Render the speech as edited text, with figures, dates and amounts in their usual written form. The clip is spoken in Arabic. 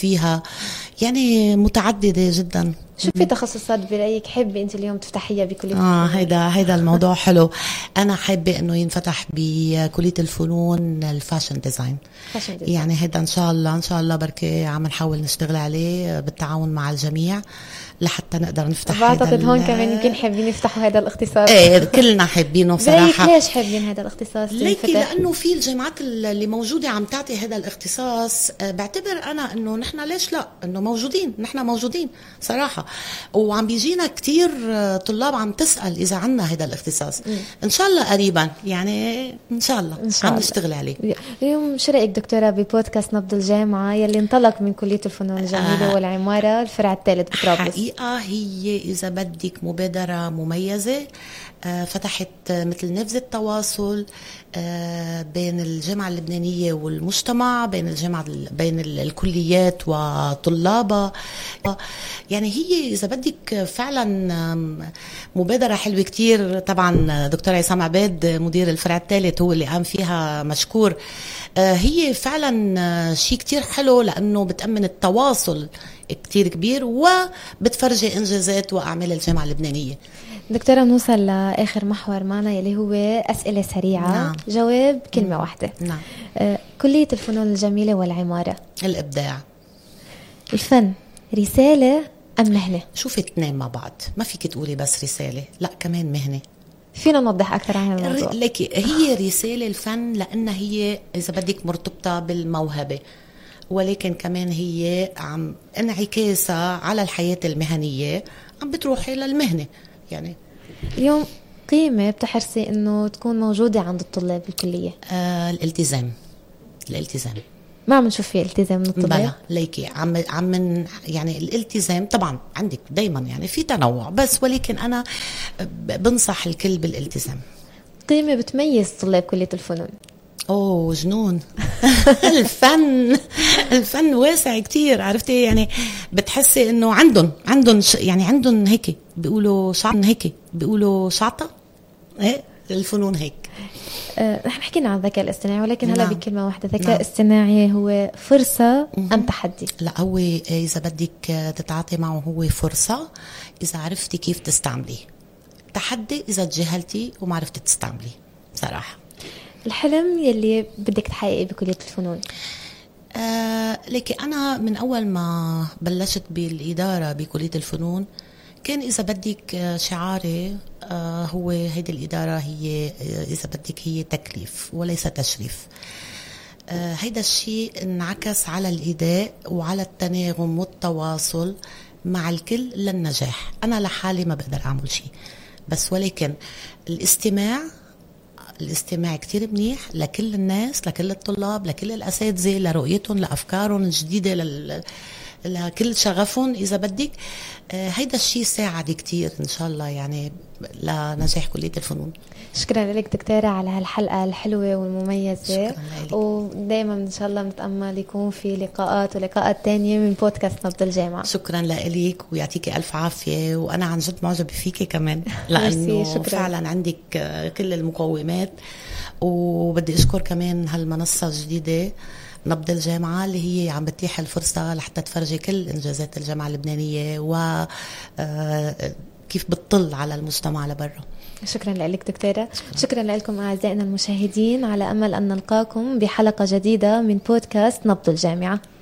فيها، يعني متعددة جدا. شو في تخصصات برأيك حابة أنت اليوم تفتحيها بكلية الفنون؟ هيدا الموضوع حلو. أنا حابة إنه ينفتح بكلية الفنون الفاشن ديزاين. يعني هيدا إن شاء الله بركي عم نحاول نشتغل عليه بالتعاون مع الجميع لحتى نقدر نفتح. بعتقد هون كمان يمكن حابين يفتحوا هذا الاختصاص. كلنا حابينه صراحة. ليش حابين هذا الاختصاص؟ لأنه في الجامعات اللي موجودة عم تعطي هذا الاختصاص. بعتبر أنا إنه نحن ليش لا، إنه نحن موجودين صراحة، وعم بيجينا كتير طلاب عم تسأل إذا عنا هذا الاختصاص. إن شاء الله قريبا، يعني إن شاء الله عم نشتغل عليه. اليوم شو رأيك دكتورة ببودكاست نبض الجامعة يلي انطلق من كلية الفنون الجميلة والعمارة الفرع الثالث بطرابلس؟ حقيقة هي إذا بدك مبادرة مميزة، فتحت مثل نفذ التواصل بين الجامعة اللبنانية والمجتمع، بين الكليات وطلابها. يعني هي إذا بدك فعلا مبادرة حلوة كتير. طبعا دكتور عصام عباد مدير الفرع الثالث هو اللي قام فيها، مشكور. هي فعلا شيء كتير حلو لأنه بتأمن التواصل كتير كبير وبتفرجي إنجازات وأعمال الجامعة اللبنانية. دكتورة، بنوصل لآخر محور معنا يلي هو أسئلة سريعة. نعم. جواب كلمة واحدة. نعم. كلية الفنون الجميلة والعمارة، الإبداع. الفن رسالة أم مهنة؟ شوفي اثنين مع بعض، ما فيك تقولي بس رسالة، لا كمان مهنة. فينا نوضح أكثر عن الموضوع؟ لكن هي رسالة الفن لأنها هي إذا بدك مرتبطة بالموهبة، ولكن كمان هي عم انعكاسها على الحياة المهنية، عم بتروحي للمهنة. يعني اليوم قيمة بتحرصي إنه تكون موجودة عند الطلاب بالكلية؟ الالتزام. ما عم نشوف فيه التزام من الطلاب. بلا ليكي عم يعني الالتزام طبعا عندك دايما، يعني في تنوع، بس ولكن أنا بنصح الكل بالالتزام. قيمة بتميز طلاب كلية الفنون؟ جنون. الفن واسع كتير، عرفتي؟ يعني بتحسي انه عندهم يعني عندهم هيك بيقولوا شعطة. الفنون هيك. نحن حكينا عن الذكاء الاصطناعي، ولكن هلا بكلمة واحدة، الذكاء الاصطناعي هو فرصة أم تحدي؟ لا، هو إذا بدك تتعاطي معه هو فرصة إذا عرفتي كيف تستعمليه، تحدي إذا تجاهلتي وما عرفتي تستعمليه صراحة. الحلم يلي بدك تحققيه بكلية الفنون؟ لكن أنا من أول ما بلشت بالإدارة بكلية الفنون كان إذا بدك شعاري هو هيدي الإدارة هي إذا بدك هي تكليف وليس تشريف. هيدا الشيء انعكس على الإداء وعلى التناغم والتواصل مع الكل للنجاح. أنا لحالي ما بقدر أعمل شيء، بس ولكن الاستماع كتير منيح لكل الناس، لكل الطلاب، لكل الأساتذة، لرؤيتهم، لأفكارهم الجديدة، لكل شغفهم إذا بدك. هيدا الشيء ساعد كتير إن شاء الله يعني لنجاح كلية الفنون. شكرا لك دكتورة على هالحلقة الحلوة والمميزة، ودايما إن شاء الله نتأمل يكون في لقاءات تانية من بودكاست نبض الجامعة. شكرا لك ويعطيكي ألف عافية، وأنا عن جد معجبة فيكي كمان لأنه فعلا عندك كل المقومات. وبدي أشكر كمان هالمنصة الجديدة نبض الجامعة اللي هي عم بتيح الفرصة لحتى تفرجي كل إنجازات الجامعة اللبنانية وكيف بتطل على المجتمع لبرا. شكرا لك دكتورة. شكرا لكم أعزائنا المشاهدين، على أمل أن نلقاكم بحلقة جديدة من بودكاست نبض الجامعة.